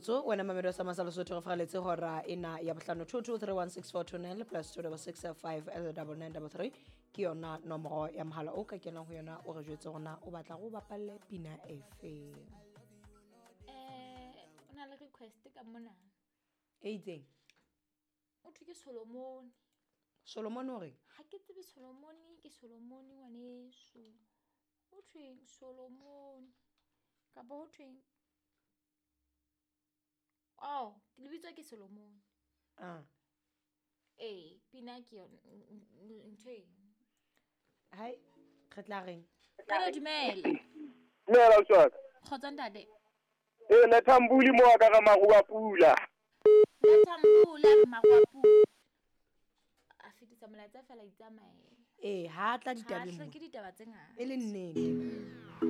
motsotso wena mamelo sa masalo so tlo fa letse hora ena ya bohlano 22316429 plus 265 ke yona nomoro ya mohala o ka kenang ho yona o re jwetse rona o batla go bapalle pina efe ona le request ka mona e itseng o thuke Solomon o re ha ke tsebe Solomon ke Solomon ngwaneso o thwe Solomon ka ba o thwe ke lebitswa ke Solomon pina ke yona nthe hai re tla reng ka dumela Dumela Tshwaka. khotsa ntate Na Thambuli mo ka ga maruwa pula. Thambula magwapu a fetisa molaetsa fela itsamae ha tla ditabeng ke ditaba tse ngata e le nnete